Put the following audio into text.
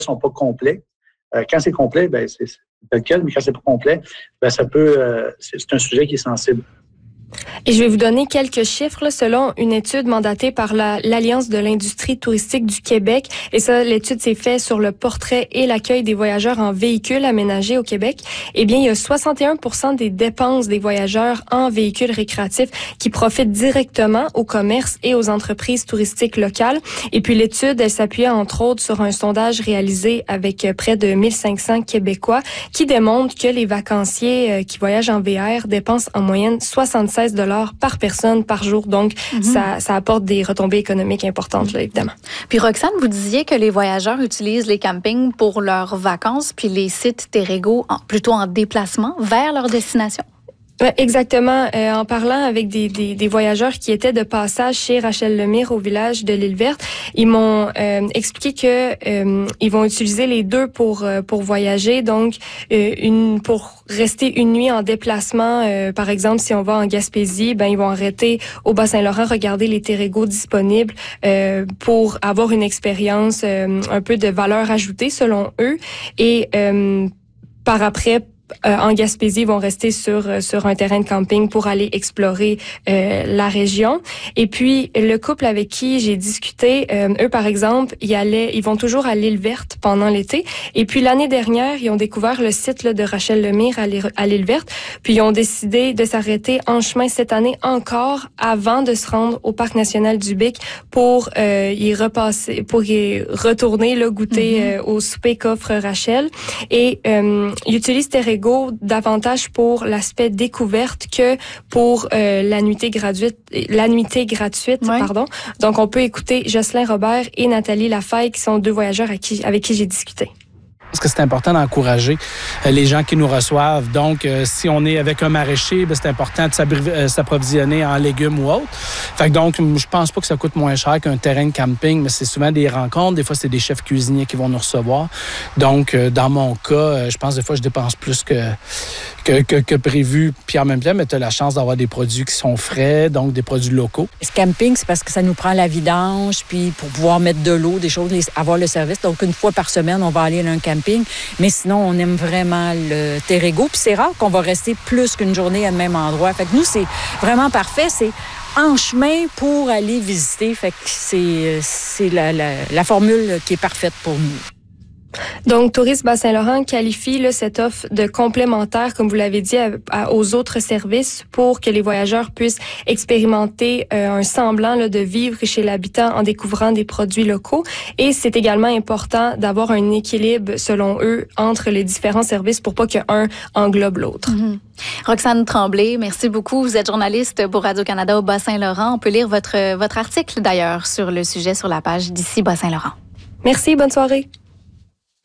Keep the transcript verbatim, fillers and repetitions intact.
sont pas complets. Euh, quand c'est complet, ben c'est, c'est lequel, mais quand c'est pas complet, ben ça peut, euh, c'est, c'est un sujet qui est sensible. Et je vais vous donner quelques chiffres là, selon une étude mandatée par la, l'Alliance de l'industrie touristique du Québec. Et ça, l'étude s'est faite sur le portrait et l'accueil des voyageurs en véhicules aménagés au Québec. Eh bien, il y a soixante et un pour cent des dépenses des voyageurs en véhicules récréatifs qui profitent directement aux commerces et aux entreprises touristiques locales. Et puis, l'étude, elle s'appuyait entre autres sur un sondage réalisé avec près de mille cinq cents Québécois qui démontre que les vacanciers qui voyagent en V R dépensent en moyenne soixante-seize dollars par personne par jour. Donc, mm-hmm. ça, ça apporte des retombées économiques importantes, là, évidemment. Puis, Roxane, vous disiez que les voyageurs utilisent les campings pour leurs vacances, puis les sites Terrego en, plutôt en déplacement vers leur destination. Ouais, exactement. Euh, en parlant avec des, des, des voyageurs qui étaient de passage chez Rachel Lemire au village de l'Île-Verte, ils m'ont euh, expliqué que euh, ils vont utiliser les deux pour euh, pour voyager. Donc, euh, une pour rester une nuit en déplacement. Euh, par exemple, si on va en Gaspésie, ben ils vont arrêter au Bas-Saint-Laurent, regarder les Terrego disponibles euh, pour avoir une expérience euh, un peu de valeur ajoutée selon eux. Et euh, par après, Euh, en Gaspésie, vont rester sur sur un terrain de camping pour aller explorer euh, la région. Et puis le couple avec qui j'ai discuté, euh, eux par exemple, ils allaient, ils vont toujours à l'Île-Verte pendant l'été. Et puis l'année dernière, ils ont découvert le site là, de Rachel Lemire à, l'île, à l'Île-Verte. Puis ils ont décidé de s'arrêter en chemin cette année encore avant de se rendre au parc national du Bic pour euh, y repasser, pour y retourner là, goûter mm-hmm. euh, au souper qu'offre Rachel. Et euh, ils utilisent Terrego davantage pour l'aspect découverte que pour euh, l'annuité gratuite, l'annuité gratuite, ouais. pardon. Donc, on peut écouter Jocelyn Robert et Nathalie Lafaille, qui sont deux voyageurs avec qui, avec qui j'ai discuté. Parce que c'est important d'encourager les gens qui nous reçoivent. Donc, euh, si on est avec un maraîcher, ben, c'est important de s'approvisionner en légumes ou autres. Fait que donc, je pense pas que ça coûte moins cher qu'un terrain de camping, mais c'est souvent des rencontres. Des fois, c'est des chefs cuisiniers qui vont nous recevoir. Donc, euh, dans mon cas, euh, je pense des fois, je dépense plus que, que, que, que prévu. Puis en même temps, mais tu as la chance d'avoir des produits qui sont frais, donc des produits locaux. Ce camping, c'est parce que ça nous prend la vidange, puis pour pouvoir mettre de l'eau, des choses, les, avoir le service. Donc, une fois par semaine, on va aller à un camping. Mais sinon, on aime vraiment le Terrego. Puis c'est rare qu'on va rester plus qu'une journée à le même endroit. Fait que nous, c'est vraiment parfait. C'est en chemin pour aller visiter. Fait que c'est, c'est la, la, la formule qui est parfaite pour nous. Donc, Tourisme Bas-Saint-Laurent qualifie là, cette offre de complémentaire, comme vous l'avez dit, à, à, aux autres services pour que les voyageurs puissent expérimenter euh, un semblant là, de vivre chez l'habitant en découvrant des produits locaux. Et c'est également important d'avoir un équilibre, selon eux, entre les différents services pour pas qu'un englobe l'autre. Mm-hmm. Roxane Tremblay, merci beaucoup. Vous êtes journaliste pour Radio-Canada au Bas-Saint-Laurent. On peut lire votre, votre article, d'ailleurs, sur le sujet sur la page d'ici Bas-Saint-Laurent. Merci, bonne soirée.